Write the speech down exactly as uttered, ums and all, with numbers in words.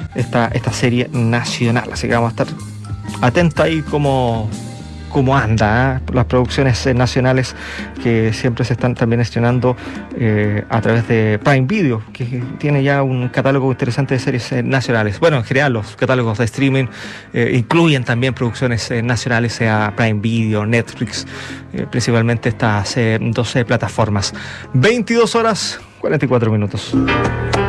esta, esta serie nacional. Así que vamos a estar atentos ahí como... cómo anda, ¿eh? Las producciones eh, nacionales que siempre se están también estrenando eh, a través de Prime Video, que tiene ya un catálogo interesante de series eh, nacionales. Bueno, en general los catálogos de streaming eh, incluyen también producciones eh, nacionales, sea Prime Video, Netflix, eh, principalmente estas eh, doce plataformas. veintidós horas, cuarenta y cuatro minutos.